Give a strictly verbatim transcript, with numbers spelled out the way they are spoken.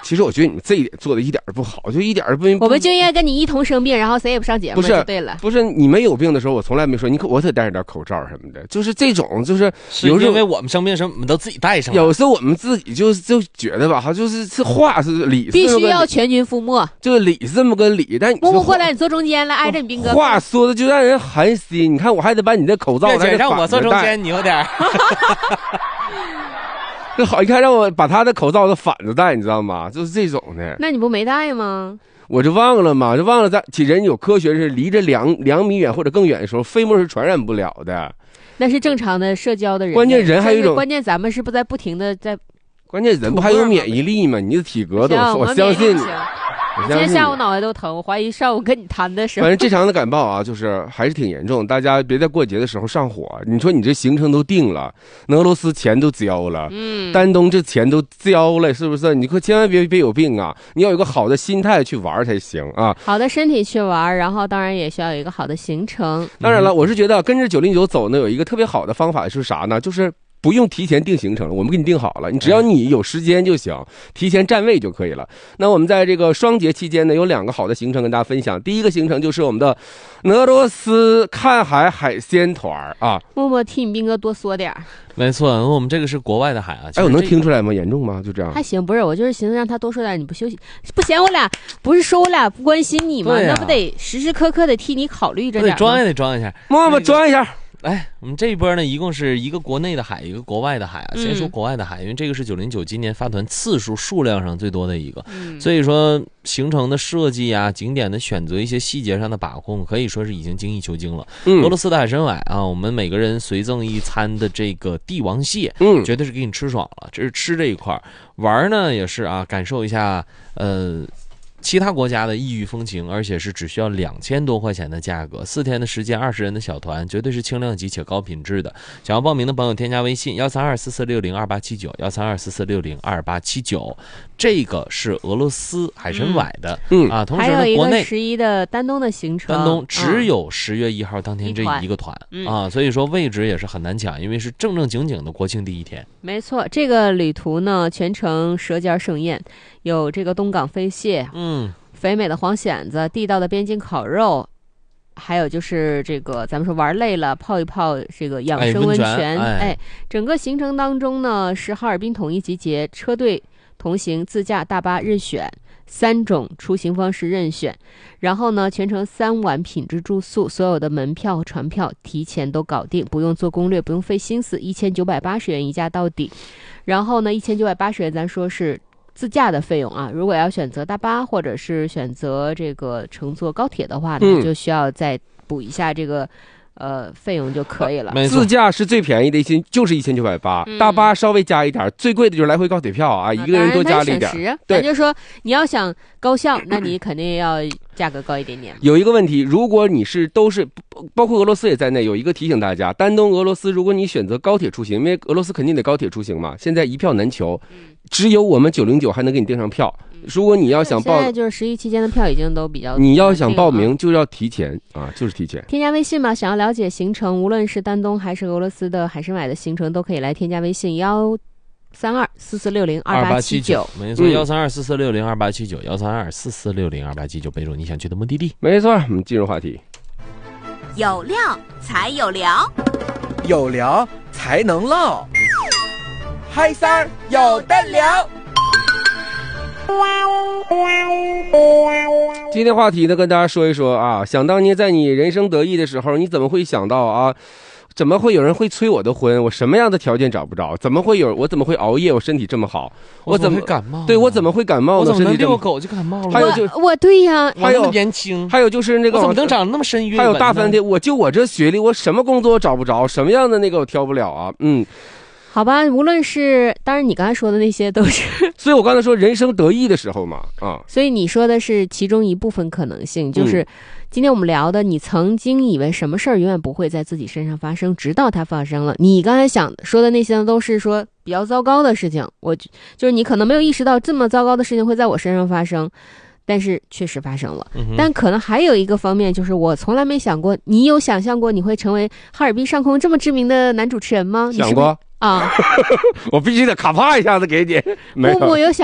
其实我觉得你们这一点做的一点儿不好，就一点儿不。 我们就应该跟你一同生病，然后谁也不上节目， 不是对了。 不是你们有病的时候，我从来没说你可我得戴着点口罩什么的，就是这种，就是是因为我们生病时候我们都自己戴上了。 有时候我们自己就就觉得吧，哈，就是是话是理， 必须要全军覆没， 就是理是这么个理，但默默过来，你坐中间来挨着你兵哥。 话说的就让人寒心，你看我还得把你的口罩来让我坐中间，你有点。 这好，你看让我把他的口罩都反着戴，你知道吗？就是这种的。 那你不没戴吗？ 我就忘了嘛，就忘了在其人有科学是离着两两米远或者更远的时候，飞沫是传染不了的。 那是正常的社交的人。 关键人还有一种， 关键咱们是不是在不停的在？ 关键人不还有免疫力吗？你的体格都， 我相信你。 今天下午脑袋都疼，我怀疑上午跟你谈的时候。 反正这场的感冒啊，就是还是挺严重，大家别在过节的时候上火。你说你这行程都定了，俄罗斯钱都交了，嗯，丹东这钱都交了，是不是？你可千万别别有病啊！你要有一个好的心态去玩才行啊。 好的身体去玩，然后当然也需要有一个好的行程。 当然了，我是觉得跟着九零九走呢，有一个特别好的方法是啥呢？就是不用提前定行程了，我们给你定好了，你只要你有时间就行，提前占位就可以了。那我们在这个双节期间呢，有两个好的行程跟大家分享。第一个行程就是我们的俄罗斯看海海鲜团啊， 默默替你兵哥多说点。 没错，我们这个是国外的海啊。 哎，我能听出来吗？严重吗？就这样还行，不是，我就是寻思让他多说点，你不休息，不嫌我俩不是说我俩不关心你吗？啊、那不得时时刻刻的替你考虑着点吗？ 得装也得装一下， 默默装一下。 哎，我们这一波呢，一共是一个国内的海，一个国外的海啊。先说国外的海，因为这个是九零九今年发团次数数量上最多的一个，嗯、所以说行程的设计啊，景点的选择，一些细节上的把控，可以说是已经精益求精了。嗯、俄罗斯的海参崴啊，我们每个人随赠一餐的这个帝王蟹，嗯，绝对是给你吃爽了。这是吃这一块，玩呢也是啊，感受一下呃。其他国家的异域风情，而且是只需要两千多块钱的价格，四天的时间，二十人的小团，绝对是轻量级且高品质的。想要报名的朋友，添加微信幺三二四四六零二八七九幺三二四四六零二八七九，这个是俄罗斯海参崴的，嗯啊，同时呢，国内十一的丹东的行程， 丹东只有十月一号当天这一个团、嗯、啊，所以说位置也是很难抢，因为是正正经经的国庆第一天。 没错，这个旅途呢，全程舌尖盛宴，有这个东港飞蟹，嗯，肥美的黄蚬子，地道的边境烤肉，还有就是这个咱们说玩累了泡一泡这个养生温泉。哎，哎整个行程当中呢是哈尔滨统一集结，车队同行，自驾大巴任选，三种出行方式任选，然后呢全程三晚品质住宿，所有的门票船票提前都搞定，不用做攻略，不用费心思，一千九百八十元一价到底。然后呢一千九百八十元咱说是自驾的费用啊，如果要选择大巴或者是选择这个乘坐高铁的话呢、嗯、就需要再补一下这个呃费用就可以了。 自驾是最便宜的，一千就是一千九百八，大巴稍微加一点，最贵的就是来回高铁票啊，一个人多加了一点。 对，就是说你要想高效，那你肯定要价格高一点点。 有一个问题，如果你是都是包括俄罗斯也在内，有一个提醒大家，丹东俄罗斯，如果你选择高铁出行，因为俄罗斯肯定得高铁出行嘛，现在一票难求。只有我们九零九还能给你订上票。如果你要想报， 现在就是十一期间的票已经都比较， 你要想报名就要提前啊，就是提前。 添加微信嘛，想要了解行程，无论是丹东还是俄罗斯的海参崴的行程，都可以来添加微信幺三二四四六零二八七九。 没错，幺三二四四六零二八七九，幺三二四四六零二八七九，备注你想去的目的地。 没错，我们进入话题。 有料才有聊， 有聊才能唠。嗨三儿有的聊。 今天话题呢，跟大家说一说啊，想当年在你人生得意的时候，你怎么会想到啊？怎么会有人会催我的婚？我什么样的条件找不着？怎么会有我怎么会熬夜？我身体这么好， 我怎么会感冒？ 对，我怎么会感冒呢？ 我怎么能遛狗就感冒了？ 还有就我对呀， 还有年轻， 还有就是那个我怎么能长那么深韵？ 还有大饭店，我就我这学历，我什么工作我找不着，什么样的那个我挑不了啊？嗯。 好吧，无论是当然你刚才说的那些都是， 所以我刚才说人生得意的时候嘛，啊， 所以你说的是其中一部分可能性，就是今天我们聊的，你曾经以为什么事儿永远不会在自己身上发生，直到它发生了。你刚才想说的那些都是说比较糟糕的事情，我就是你可能没有意识到这么糟糕的事情会在我身上发生。但是确实发生了、嗯、但可能还有一个方面，就是我从来没想过，你有想象过你会成为哈尔滨上空这么知名的男主持人吗？ 想过啊， 我必须得卡帕一下子给你。 木木有想